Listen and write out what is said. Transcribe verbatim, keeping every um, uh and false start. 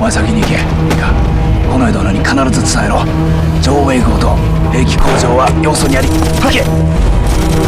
は先に行け。いいか、近衛殿に必ず伝えろ。上ウェイ号と兵器工場は要素にあり、はけ。